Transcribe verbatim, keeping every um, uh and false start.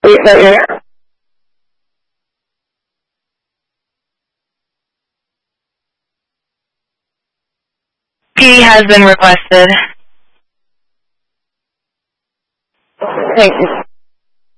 the air. P D has been requested. Thank you.